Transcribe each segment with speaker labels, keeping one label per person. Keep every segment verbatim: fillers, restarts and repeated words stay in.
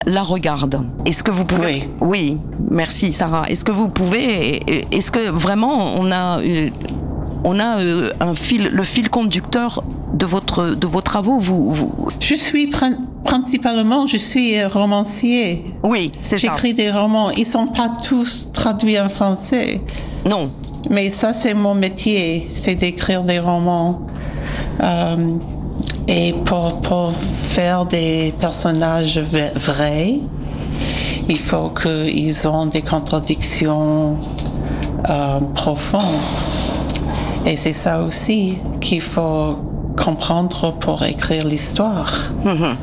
Speaker 1: la regardent. Est-ce que vous pouvez...
Speaker 2: Oui.
Speaker 1: Oui, merci Sarah. Est-ce que vous pouvez... Est-ce que vraiment on a... On a un fil, le fil conducteur de, votre, de vos travaux. Vous, vous...
Speaker 2: Je suis pr- principalement, je suis romancier.
Speaker 1: Oui, c'est ça.
Speaker 2: J'écris des romans. Ils sont pas tous traduits en français.
Speaker 1: Non.
Speaker 2: Mais ça, c'est mon métier, c'est d'écrire des romans. Euh, et pour, pour faire des personnages vrais, il faut qu'ils aient des contradictions euh, profondes. Et c'est ça aussi qu'il faut comprendre pour écrire l'histoire.
Speaker 1: Mm-hmm.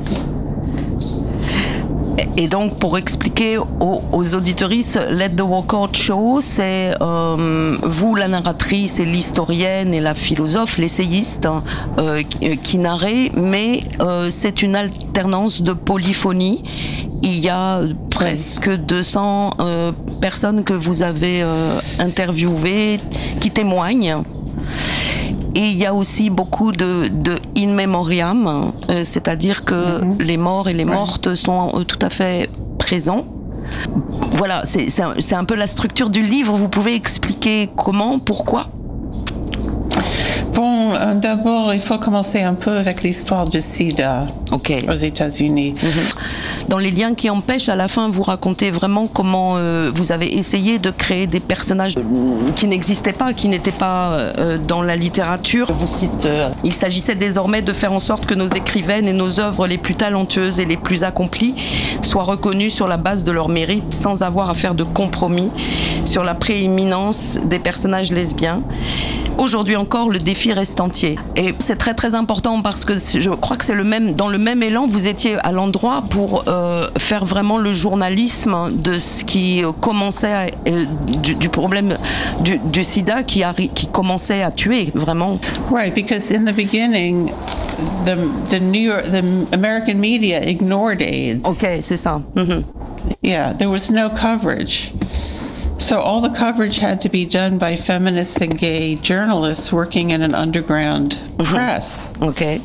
Speaker 1: Et donc, pour expliquer aux, aux auditeuristes, Let the Walkout Show, c'est euh, vous, la narratrice, et l'historienne, et la philosophe, l'essayiste, hein, euh, qui, qui narrez, mais euh, c'est une alternance de polyphonie. Il y a presque deux cents euh, personnes que vous avez euh, interviewées, qui témoignent. Et il y a aussi beaucoup de, de in memoriam, euh, c'est-à-dire que mm-hmm. les morts et les mortes sont euh, tout à fait présents. Voilà, c'est, c'est, un, c'est un peu la structure du livre. Vous pouvez expliquer comment, pourquoi ?
Speaker 2: Bon, euh, d'abord, il faut commencer un peu avec l'histoire du sida
Speaker 1: okay.
Speaker 2: aux États-Unis.
Speaker 1: Mm-hmm. Dans Les liens qui empêchent, à la fin, vous racontez vraiment comment euh, vous avez essayé de créer des personnages qui n'existaient pas, qui n'étaient pas euh, dans la littérature. Je vous cite, euh, il s'agissait désormais de faire en sorte que nos écrivaines et nos œuvres les plus talentueuses et les plus accomplies soient reconnues sur la base de leur mérite, sans avoir à faire de compromis sur la prééminence des personnages lesbiens. Aujourd'hui encore, le défi reste entier. Et c'est très très important parce que je crois que c'est le même, dans le même élan, vous étiez à l'endroit pour euh, faire vraiment le journalisme de ce qui commençait, à, euh, du, du problème du, du sida qui, a, qui commençait à tuer, vraiment.
Speaker 2: Right, because in the beginning, the, the, New York, the American media ignored AIDS.
Speaker 1: Ok, c'est ça. Mm-hmm.
Speaker 2: Yeah, there was no coverage. So all the coverage had to be done by feminist and gay journalists working in an underground mm-hmm. press.
Speaker 1: Okay.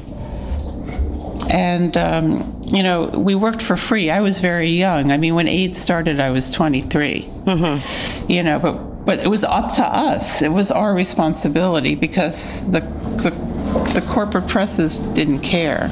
Speaker 2: And, um, you know, we worked for free. I was very young. I mean, when AIDS started, I was twenty-three. Mm-hmm. You know, but, but it was up to us. It was our responsibility because the, the, the corporate presses didn't care.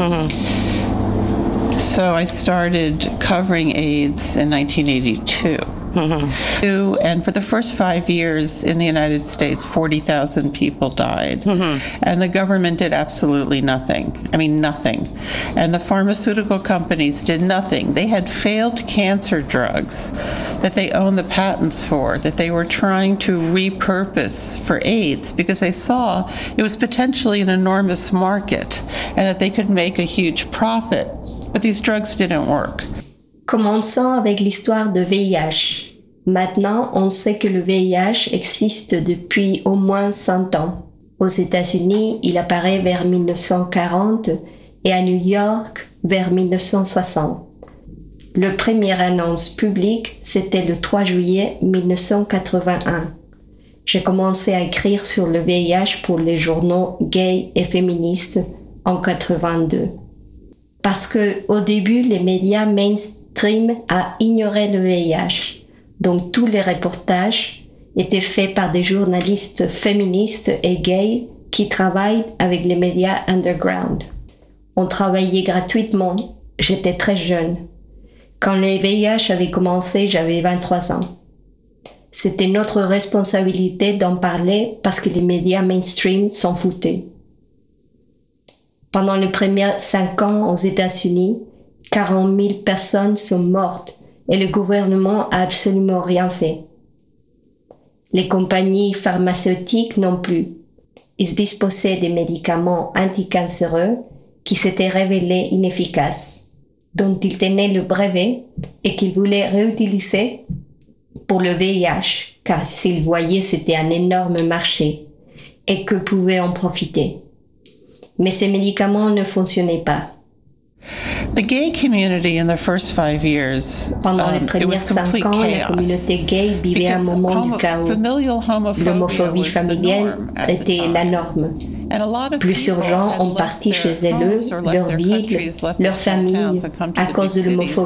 Speaker 2: Mm-hmm. So I started covering AIDS in nineteen eighty-two. Mm-hmm. And for the first five years in the United States, forty thousand people died. Mm-hmm. And the government did absolutely nothing. I mean, nothing. And the pharmaceutical companies did nothing. They had failed cancer drugs that they owned the patents for, that they were trying to repurpose for AIDS because they saw it was potentially an enormous market and that they could make a huge profit. But these drugs didn't work.
Speaker 3: Commençons avec l'histoire de V I H. Maintenant, on sait que le V I H existe depuis au moins cent ans. Aux États-Unis, il apparaît vers dix-neuf cent quarante et à New York vers dix-neuf cent soixante. Le première annonce publique, c'était le trois juillet dix-neuf cent quatre-vingt-un. J'ai commencé à écrire sur le V I H pour les journaux gays et féministes en quatre-vingt-deux. Parce que au début, les médias mainstream a ignoré le V I H. Donc tous les reportages étaient faits par des journalistes féministes et gays qui travaillent avec les médias underground. On travaillait gratuitement. J'étais très jeune. Quand le V I H avait commencé, j'avais vingt-trois ans. C'était notre responsabilité d'en parler parce que les médias mainstream s'en foutaient. Pendant les premiers cinq ans aux États-Unis, quarante mille personnes sont mortes et le gouvernement a absolument rien fait. Les compagnies pharmaceutiques non plus. Ils disposaient des médicaments anticancéreux qui s'étaient révélés inefficaces, dont ils tenaient le brevet et qu'ils voulaient réutiliser pour le V I H, car s'ils voyaient c'était un énorme marché et que pouvaient en profiter. Mais ces médicaments ne fonctionnaient pas.
Speaker 2: The gay community in the first five years,
Speaker 3: Pendant les
Speaker 2: um, it
Speaker 3: premières
Speaker 2: was
Speaker 3: cinq
Speaker 2: complete
Speaker 3: ans, la
Speaker 2: chaos.
Speaker 3: communauté gay vivait un
Speaker 2: Because
Speaker 3: moment
Speaker 2: homo-
Speaker 3: du chaos.
Speaker 2: familial homophobia
Speaker 3: L'homophobie
Speaker 2: was the
Speaker 3: familiale
Speaker 2: norm at the
Speaker 3: était
Speaker 2: time.
Speaker 3: la norme. Plusieurs gens ont parti chez eux, leur ville, leur famille, à cause de l'homophobie.